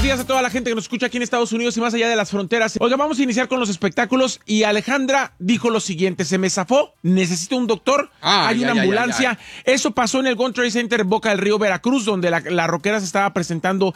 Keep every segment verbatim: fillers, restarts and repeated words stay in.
días a toda la gente que nos escucha aquí en Estados Unidos y más allá de las fronteras. Oiga, vamos a iniciar con los espectáculos y Alejandra dijo lo siguiente: se me zafó, necesito un doctor, ah, hay ya, una ya, ambulancia. Ya, ya. Eso pasó en el World Trade Center Boca del Río, Veracruz, donde la, la rockera se estaba presentando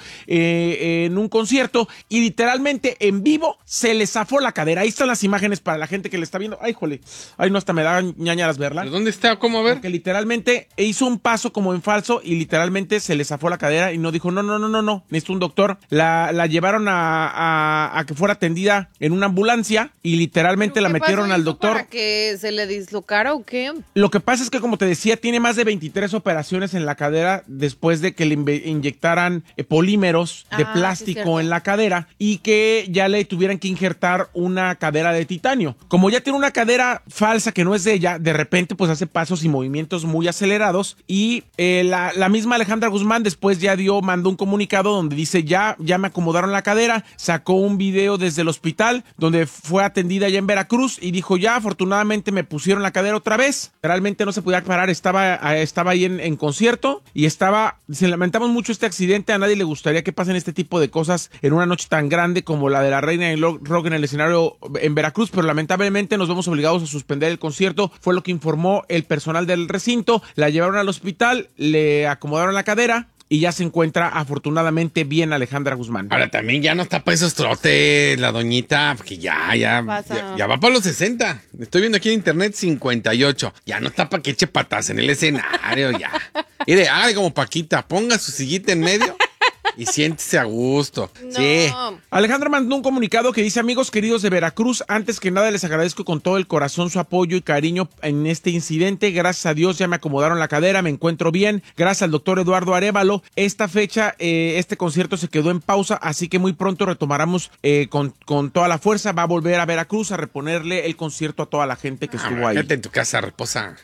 eh, en un concierto y literalmente en vivo se le zafó la cadera. Ahí están las imágenes para la gente que le está viendo. Ay, jole, ay, no, hasta me da ñañaras verla. ¿Dónde está? ¿Cómo? A ver. Porque literalmente hizo un paso como en falso y literalmente se le zafó la cadera y no dijo, no, no, no, no, no, necesito un doctor. La, la llevaron a, a, a que fuera atendida en una ambulancia y literalmente la metieron al doctor. ¿Para que se le dislocara o qué? Lo que pasa es que, como te decía, tiene más de veintitrés operaciones en la cadera después de que le inyectaran eh, polímeros de ah, plástico sí, en la cadera y que ya le tuvieran que injertar una cadera de titanio. Como ya tiene una cadera falsa que no es de ella, de repente pues hace pasos y movimientos muy acelerados y eh, la, la misma Alejandra Guzmán después ya dio, mandó un comunicado donde dice ya, ya me acomodaron la cadera, sacó un video desde el hospital donde fue atendida allá en Veracruz y dijo ya, afortunadamente me pusieron la cadera otra vez, realmente no se podía parar, estaba, estaba ahí en, en concierto y estaba, se lamentamos mucho este accidente, a nadie le gustaría que pasen este tipo de cosas en una noche tan grande como la de la Reina del Rock en el escenario en Veracruz, pero lamentablemente nos vemos obligados a suspender el concierto, fue lo que informó el personal del recinto, la llevaron al hospital, le acomodaron la cadera y ya se encuentra afortunadamente bien Alejandra Guzmán. Ahora también ya no está para esos trotes la doñita, porque ya, ya, ya, ya va para los sesenta. Estoy viendo aquí en internet cincuenta y ocho. Ya no está para que eche patas en el escenario, ya. Mire, haga como Paquita, ponga su sillita en medio y siéntese a gusto. No. Sí. Alejandra mandó un comunicado que dice: amigos queridos de Veracruz, antes que nada les agradezco con todo el corazón su apoyo y cariño en este incidente. Gracias a Dios ya me acomodaron la cadera, me encuentro bien. Gracias al doctor Eduardo Arévalo. Esta fecha, eh, este concierto se quedó en pausa, así que muy pronto retomaremos eh, con, con toda la fuerza. Va a volver a Veracruz a reponerle el concierto a toda la gente que ah, estuvo ahí. Quédate en tu casa, reposa.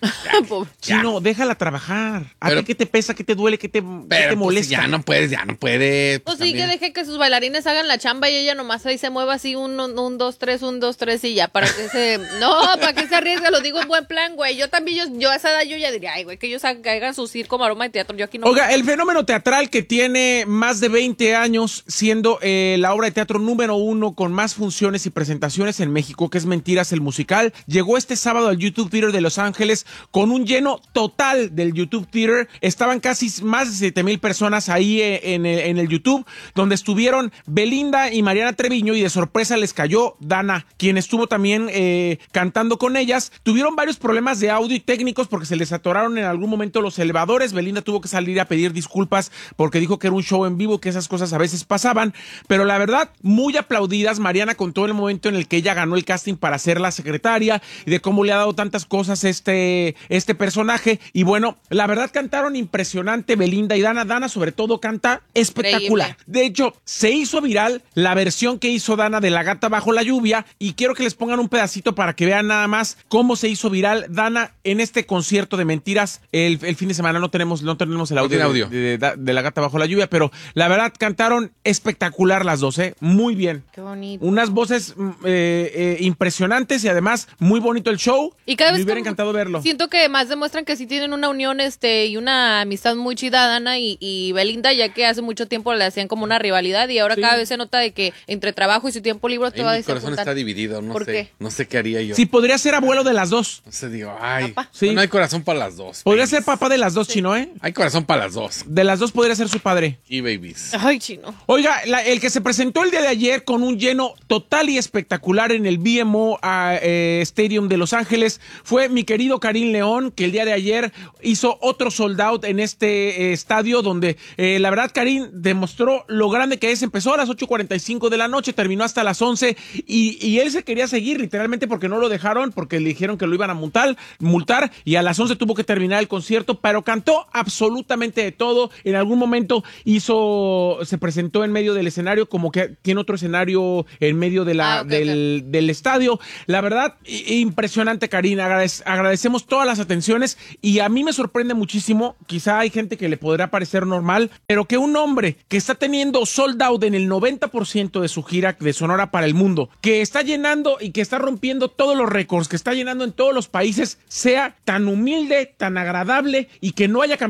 Chino, déjala trabajar. ¿A Pero, ti qué te pesa, qué te duele, qué te, pero, qué te molesta? Pues, ya no puedes, ya no puedes. Pues, pues sí, que deje que sus bailarines hagan la chamba y ella nomás ahí se mueva así un, un, un dos, tres, un, dos, tres y ya, para que se... No, para que se arriesgue, lo digo en buen plan, güey. Yo también, yo, yo a esa edad yo ya diría, ay, güey, que ellos hagan su circo, maroma y teatro, yo aquí no... Oiga, el fenómeno teatral que tiene más de veinte años siendo eh, la obra de teatro número uno con más funciones y presentaciones en México, que es Mentiras el Musical, llegó este sábado al YouTube Theater de Los Ángeles con un lleno total del YouTube Theater. Estaban casi más de siete mil personas ahí en, en, en el YouTube, donde estuvieron Belinda y Mariana Treviño y de sorpresa les cayó Dana, quien estuvo también eh, cantando con ellas. Tuvieron varios problemas de audio y técnicos porque se les atoraron en algún momento los elevadores. Belinda tuvo que salir a pedir disculpas porque dijo que era un show en vivo, que esas cosas a veces pasaban, pero la verdad, muy aplaudidas. Mariana contó el momento en el que ella ganó el casting para ser la secretaria y de cómo le ha dado tantas cosas este, este personaje, y bueno, la verdad cantaron impresionante Belinda y Dana. Dana sobre todo canta espectacular. De hecho, se hizo viral la versión que hizo Dana de La Gata Bajo la Lluvia y quiero que les pongan un pedacito para que vean nada más cómo se hizo viral Dana en este concierto de Mentiras. El, el fin de semana no tenemos, no tenemos el audio, no audio. De, de, de, de La Gata Bajo la Lluvia, pero la verdad cantaron espectacular las dos, ¿eh? Muy bien. Qué bonito. Unas voces eh, eh, impresionantes y además muy bonito el show. Y cada vez me hubiera encantado verlo. Siento que más demuestran que sí tienen una unión este y una amistad muy chida, Dana y, y Belinda, ya que hace mucho tiempo le hacían como una rivalidad y ahora sí. Cada vez se nota de que entre trabajo y su tiempo libre te va a Mi corazón está dividido, no ¿Por sé, qué? no sé qué haría yo. Sí, podría ser abuelo de las dos. No sé, digo, ay, sí. No hay corazón para las dos. Podría babies. Ser papá de las dos, sí. Chino, ¿eh? Hay corazón para las dos. De las dos podría ser su padre. Y babies. Ay, Chino. Oiga, la, el que se presentó el día de ayer con un lleno total y espectacular en el B M O uh, eh, Stadium de Los Ángeles fue mi querido Karim León, que el día de ayer hizo otro sold out en este eh, estadio donde eh, la verdad Karim demostró lo grande que es. Empezó a las ocho cuarenta y cinco de la noche, terminó hasta las once y, y él se quería seguir literalmente porque no lo dejaron, porque le dijeron que lo iban a multar, multar y a las once tuvo que terminar el concierto, pero cantó absolutamente de todo. En algún momento hizo, se presentó en medio del escenario, como que tiene otro escenario en medio de la, ah, okay, del, okay. del estadio. La verdad, impresionante, Karina. Agradece, agradecemos todas las atenciones y a mí me sorprende muchísimo. Quizá hay gente que le podrá parecer normal, pero que un hombre que está teniendo sold out en el noventa por ciento de su gira de Sonora para el mundo, que está llenando y que está rompiendo todos los récords, que está llenando en todos los países, sea tan humilde, tan agradable y que no haya cambiado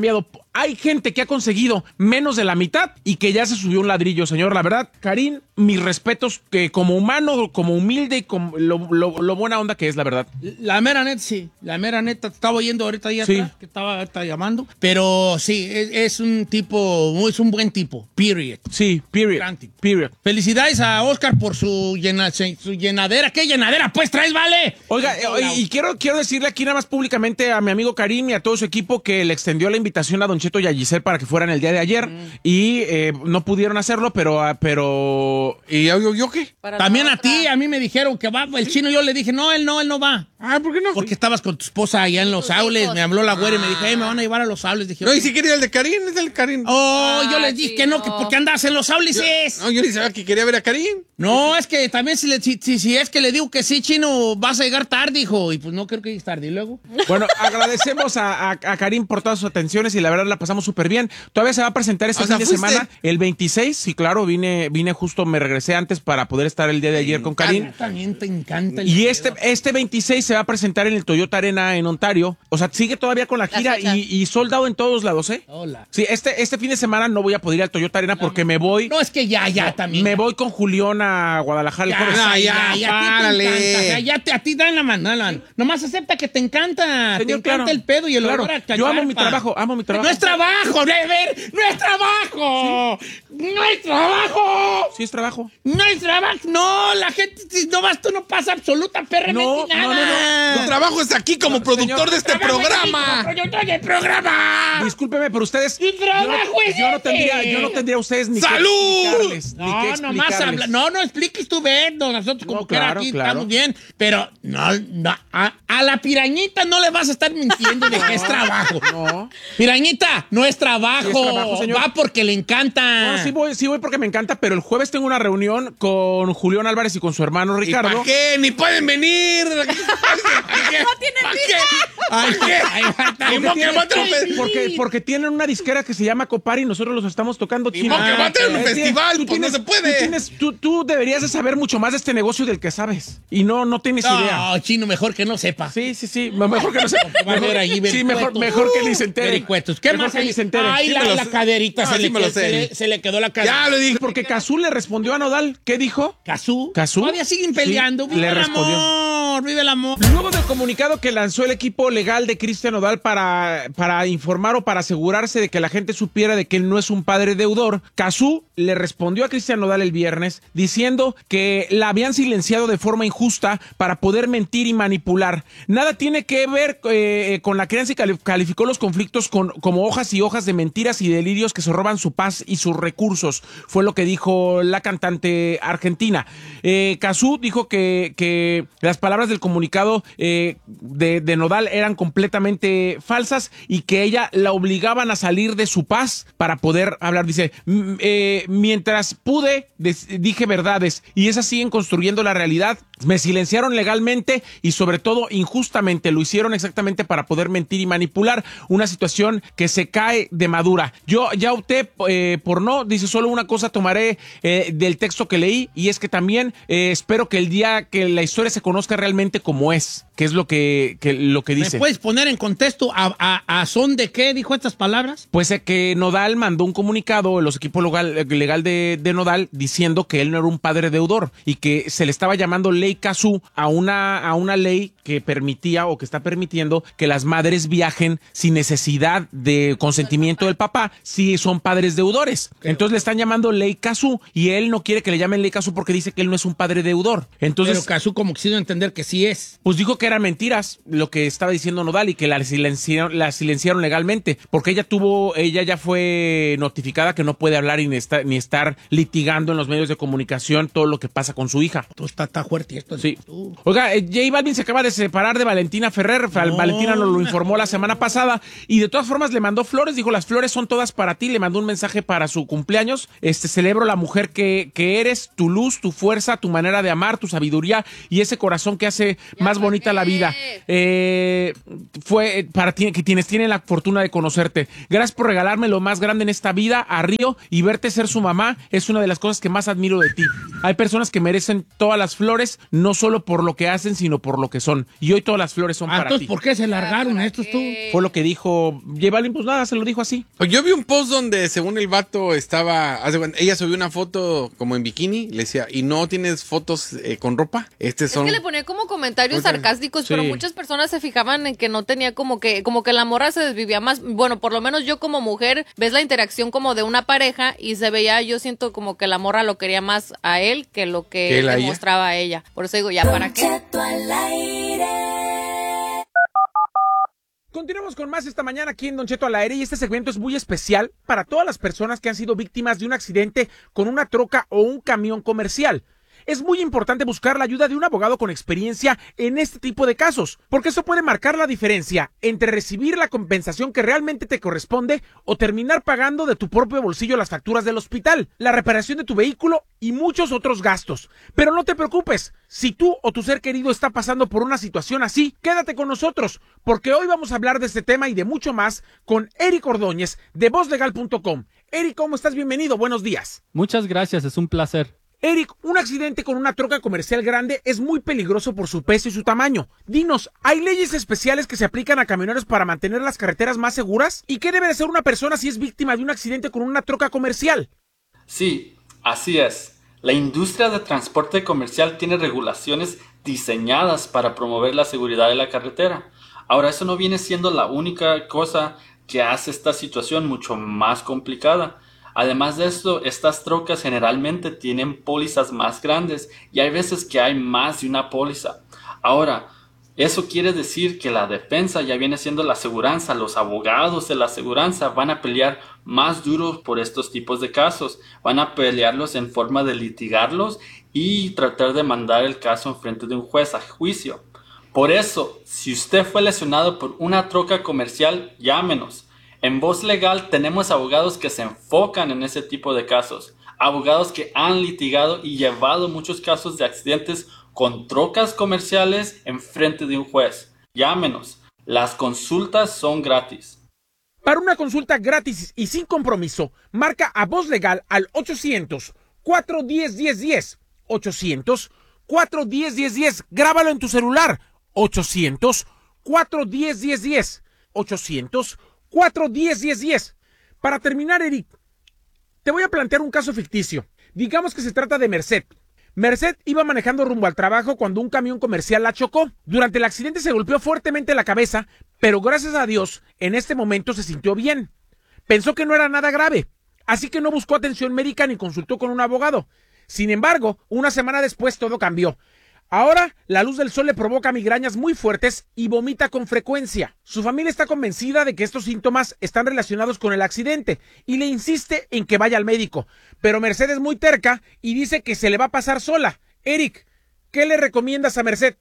hay gente que ha conseguido menos de la mitad y que ya se subió un ladrillo, señor. La verdad, Karim, mis respetos que como humano, como humilde y como lo, lo, lo buena onda que es, la verdad. La mera neta, sí. La mera neta, te estaba oyendo ahorita ahí Sí. atrás, que estaba, estaba llamando. Pero sí, es, es un tipo, es un buen tipo, period. Sí, period. Gran tipo. Period. Felicidades a Oscar por su, llena, su llenadera. ¿Qué llenadera pues traes, vale? Oiga, eh, y quiero, quiero decirle aquí nada más públicamente a mi amigo Karim y a todo su equipo que le extendió la invitación a Don Cheto y a Giselle para que fueran el día de ayer mm. y eh, no pudieron hacerlo, pero... pero ¿Y yo, yo qué? Para También la a otra. ti, a mí me dijeron que va el chino. Yo le dije, no, él no, él no va. Ah, ¿por qué no? Porque estabas con tu esposa allá en Los tus Aules. hijos. Me habló la güera y me dijo, hey, me van a llevar a Los Aules. Dije, No, y "Ok". si quería el de Karim, es el Karim. Oh, yo Ah, les dije sí, que no, no. que porque andas en Los Aules es. No, yo ni sabía que quería ver a Karim. No, es que también si, le, si, si, si es que le digo que sí, chino, vas a llegar tarde, hijo. Y pues no creo que llegues tarde. Y luego. Bueno, agradecemos a, a, a Karim por todas sus atenciones y la verdad la pasamos súper bien. Todavía se va a presentar este O sea, fin de ¿fuiste? semana, el veintiséis. Sí, claro, vine, vine justo, me regresé antes para poder estar el día de ayer con Karim. También te encanta el Y video. este, este veintiséis se va a presentar en el Toyota Arena en Ontario. O sea, sigue todavía con la Las gira fechas. y, y soldado en todos lados, ¿eh? Hola. Sí, este, este fin de semana no voy a poder ir al Toyota Arena porque me voy, No, es que ya, ya también. me voy con Julián a Guadalajara el Ya, jueves. ya, ya, ya, ya, a ti te párale. encanta. O sea, ya te, a ti dan la mano. dan la mano. Nomás acepta que te encanta. te Señor, encanta claro. el pedo y el Claro. olor a Yo amo cacharpa. mi trabajo, amo mi trabajo. No es trabajo, Never. No es trabajo. No es trabajo. Sí, es trabajo. No es trabajo. No, la gente, si no vas, tú no pasa absoluta perramente No, nada. no, no, Tu trabajo es aquí como productor señor, de este Trabajo programa. aquí como productor del programa. Discúlpeme, pero ustedes. ¡Mi trabajo yo, no- es yo no este! tendría, yo no tendría a ustedes ni ¡Salud! que explicarles. ni que No, nomás explicarles. habla. No, no expliques tú, Beto. Nosotros como No, que era claro, aquí claro. estamos bien. Pero no, no a, a la pirañita no le vas a estar mintiendo de que es trabajo. No. Pirañita, no es trabajo. Sí es trabajo, señor. Va porque le encanta. No, sí voy, sí voy porque me encanta, pero el jueves tengo una reunión con Julián Álvarez y con su hermano ¿Y Ricardo. para qué? Ni pueden venir. ¿Para qué? No tienen ¿Para vida. qué? Ay, ¿Para qué? ay, ay, Ni modo que va a tener un Porque, fe- porque, porque tienen una disquera que se llama Copari y nosotros los estamos tocando, Ni chino. modo que va a tener un Eh, festival, tú pues no tienes- se puede. Tú, tienes- tú- tú deberías de saber mucho más de este negocio del que sabes. Y no, no tienes idea. No, chino, mejor que no sepa. Sí, sí, sí. Mejor que no se Va a ver allí Sí, mejor, vericuetos. mejor que ni se entere. Vericuetos. ¿Qué Mejor más que hay? ni se entere. Ay, Sí la, me lo la sé. caderita Ah, se, sí le, me lo quedó- sé. se, le, se le quedó la cadera. Ya lo dije. Porque Cazú le respondió a Nodal. ¿Qué dijo? Cazú. ¿Cazú? Todavía siguen peleando. Sí, Vive le el respondió. amor, vive el amor. Luego del comunicado que lanzó el equipo legal de Cristian Nodal para, para informar o para asegurarse de que la gente supiera de que él no es un padre deudor, Cazú le respondió a Cristian Nodal el viernes diciendo que la habían silenciado de forma injusta para poder mentir y manipular. Nada tiene que ver eh, con la crianza y cali- calificó los conflictos con, como hojas y hojas de mentiras y delirios que se roban su paz y sus recursos. Fue lo que dijo la cantante argentina. Eh, Cazú dijo que, que las palabras del comunicado eh, de, de Nodal eran completamente falsas y que ella la obligaban a salir de su paz para poder hablar. Dice, "M- eh, mientras pude, des- dije verdades y esas siguen construyendo la realidad. Me silenciaron legalmente y sobre todo injustamente. Lo hicieron exactamente para poder mentir y manipular una situación que se cae de madura. Yo ya opté eh, por no. Dice, solo una cosa tomaré eh, del texto que leí y es que también eh, espero que el día que la historia se conozca realmente como es, que es lo que, que, lo que dice. ¿Me puedes poner en contexto a, a, a son de qué dijo estas palabras? Pues eh, que Nodal mandó un comunicado, los equipos legal, legal de, de Nodal, diciendo que él no era un padre deudor y que se le estaba llamando ley Cazú a una, a una ley que permitía o que está permitiendo que las madres viajen sin necesidad de consentimiento del papá si son padres deudores. Entonces le están llamando ley Cazú y él no quiere que le llamen ley Cazú porque dice que él no es un padre deudor. Entonces, Pero Cazú como quisiera entender que sí es. pues dijo que eran mentiras lo que estaba diciendo Nodal y que la silenciaron, la silenciaron legalmente porque ella tuvo, ella ya fue notificada que no puede hablar y ni, está, ni estar litigando en los medios de comunicación todo lo que pasa con su hija. Tú está, está fuerte esto. Sí. Tú. Oiga, eh, J Balvin se acaba de separar de Valentina Ferrer. No. Valentina nos lo informó la semana pasada y de todas formas le mandó flores. Dijo, las flores son todas para ti. Le mandó un mensaje para su cumpleaños. Este, celebro la mujer que, que eres, tu luz, tu fuerza, tu manera de amar, tu sabiduría y ese corazón que hace Ya más bonita la vida. Eh, fue eh, para ti, que quienes tienen la fortuna de conocerte. Gracias por regalarme lo más grande en esta vida, a Río, y verte ser su mamá es una de las cosas que más admiro de ti. Hay personas que merecen todas las flores. no solo por lo que hacen, sino por lo que son. Y hoy todas las flores son ah, para entonces, ti. ¿por qué se largaron ¿Para estos qué? tú? Fue lo que dijo J Balvin, pues nada, se lo dijo así. Yo vi un post donde según el vato estaba, hace cuenta, ella subió una foto como en bikini, le decía, ¿y no tienes fotos eh, con ropa? Este son... Es que le ponía como comentarios Oigan, sarcásticos, sí. pero muchas personas se fijaban en que no tenía como que, como que la morra se desvivía más. Bueno, por lo menos yo como mujer, ves la interacción como de una pareja y se veía, yo siento como que la morra lo quería más a él que lo que ¿Que él a le ella? mostraba a ella. Por eso digo, ¿ya para qué? Continuamos con más esta mañana aquí en Don Cheto al aire y este segmento es muy especial para todas las personas que han sido víctimas de un accidente con una troca o un camión comercial. Es muy importante buscar la ayuda de un abogado con experiencia en este tipo de casos, porque eso puede marcar la diferencia entre recibir la compensación que realmente te corresponde o terminar pagando de tu propio bolsillo las facturas del hospital, la reparación de tu vehículo y muchos otros gastos. Pero no te preocupes, si tú o tu ser querido está pasando por una situación así, quédate con nosotros, porque hoy vamos a hablar de este tema y de mucho más con Eric Ordóñez de voz legal punto com. Eric, ¿cómo estás? Bienvenido, buenos días. Muchas gracias, es un placer. Eric, un accidente con una troca comercial grande es muy peligroso por su peso y su tamaño. Dinos, ¿hay leyes especiales que se aplican a camioneros para mantener las carreteras más seguras? ¿Y qué debe de hacer una persona si es víctima de un accidente con una troca comercial? Sí, así es. La industria de transporte comercial tiene regulaciones diseñadas para promover la seguridad de la carretera. Ahora, eso no viene siendo la única cosa que hace esta situación mucho más complicada. Además de esto, estas trocas generalmente tienen pólizas más grandes y hay veces que hay más de una póliza. Ahora, eso quiere decir que la defensa ya viene siendo la aseguranza. Los abogados de la aseguranza van a pelear más duro por estos tipos de casos. Van a pelearlos en forma de litigarlos y tratar de mandar el caso en frente de un juez a juicio. Por eso, si usted fue lesionado por una troca comercial, llámenos. En Voz Legal tenemos abogados que se enfocan en ese tipo de casos, abogados que han litigado y llevado muchos casos de accidentes con trocas comerciales en frente de un juez. Llámenos, las consultas son gratis. Para una consulta gratis y sin compromiso, marca a Voz Legal al ochocientos, cuatro uno cero, uno cero uno cero. ochocientos, cuatro uno cero, uno cero uno cero. Grábalo en tu celular. ochocientos, cuatro uno cero, uno cero uno cero. ochocientos, cuatro uno cero, uno cero uno cero. Para terminar, Eric, te voy a plantear un caso ficticio. Digamos que se trata de Merced. Merced iba manejando rumbo al trabajo cuando un camión comercial la chocó. Durante el accidente se golpeó fuertemente la cabeza, pero gracias a Dios, en este momento se sintió bien. Pensó que no era nada grave, así que no buscó atención médica ni consultó con un abogado. Sin embargo, una semana después todo cambió. Ahora, la luz del sol le provoca migrañas muy fuertes y vomita con frecuencia. Su familia está convencida de que estos síntomas están relacionados con el accidente y le insiste en que vaya al médico. Pero Merced es muy terca y dice que se le va a pasar sola. Eric, ¿qué le recomiendas a Merced?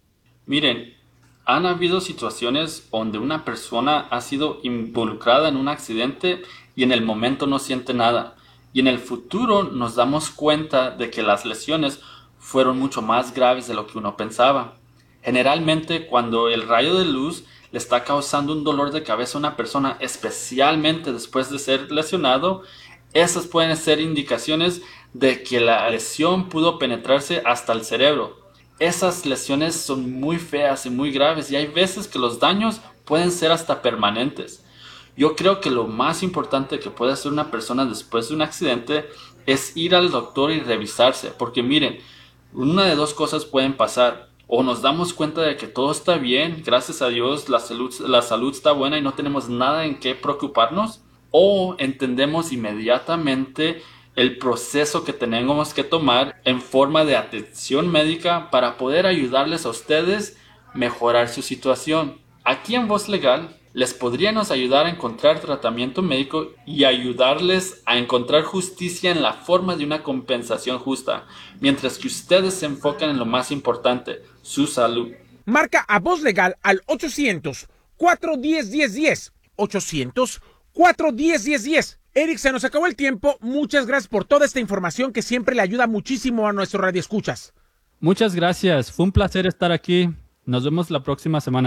Miren, han habido situaciones donde una persona ha sido involucrada en un accidente y en el momento no siente nada. Y en el futuro nos damos cuenta de que las lesiones fueron mucho más graves de lo que uno pensaba. Generalmente, cuando el rayo de luz le está causando un dolor de cabeza a una persona, especialmente después de ser lesionado, esas pueden ser indicaciones de que la lesión pudo penetrarse hasta el cerebro. Esas lesiones son muy feas y muy graves y hay veces que los daños pueden ser hasta permanentes. Yo creo que lo más importante que puede hacer una persona después de un accidente es ir al doctor y revisarse, porque miren, una de dos cosas pueden pasar. O nos damos cuenta de que todo está bien, gracias a Dios, la salud, la salud está buena y no tenemos nada en qué preocuparnos. O entendemos inmediatamente el proceso que tenemos que tomar en forma de atención médica para poder ayudarles a ustedes a mejorar su situación. Aquí en Voz Legal les podríamos ayudar a encontrar tratamiento médico y ayudarles a encontrar justicia en la forma de una compensación justa, mientras que ustedes se enfocan en lo más importante, su salud. Marca a Voz Legal al ochocientos, cuatro uno cero, uno cero uno cero. ochocientos, cuatro uno cero, uno cero uno cero. Eric, se nos acabó el tiempo. Muchas gracias por toda esta información que siempre le ayuda muchísimo a nuestro radioescuchas. Muchas gracias, fue un placer estar aquí. Nos vemos la próxima semana.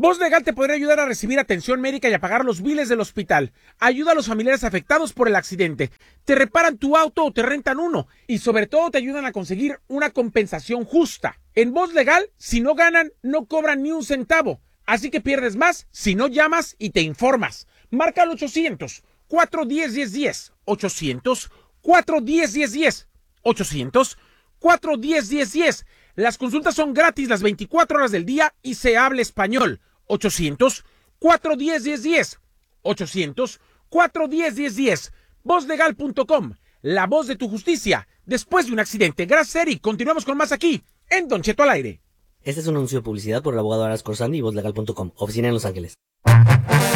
Voz Legal te podría ayudar a recibir atención médica y a pagar los biles del hospital. Ayuda a los familiares afectados por el accidente. Te reparan tu auto o te rentan uno. Y sobre todo te ayudan a conseguir una compensación justa. En Voz Legal, si no ganan, no cobran ni un centavo. Así que pierdes más si no llamas y te informas. Marca al ochocientos, cuatro uno cero, uno cero uno cero. ochocientos, cuatro uno cero, uno cero uno cero. ochocientos, cuatro uno cero, uno cero uno cero. Las consultas son gratis las veinticuatro horas del día y se habla español. ochocientos, cuatro uno cero, uno cero uno cero. ochocientos, cuatro uno cero, uno cero uno cero. voz legal punto com. La voz de tu justicia después de un accidente. Gracias, Eric. Continuamos con más aquí en Don Cheto al aire. Este es un anuncio de publicidad por el abogado Aras Corsandi y voz legal punto com. Oficina en Los Ángeles.